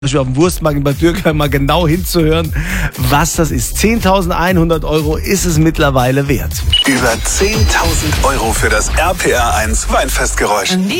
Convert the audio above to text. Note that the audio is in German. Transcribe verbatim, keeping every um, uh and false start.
auf dem Wurstmarkt in Bad Dürkheim mal genau hinzuhören, was das ist. zehntausendeinhundert Euro ist es mittlerweile wert. Über zehntausend Euro für das R P R eins Weinfestgeräusch.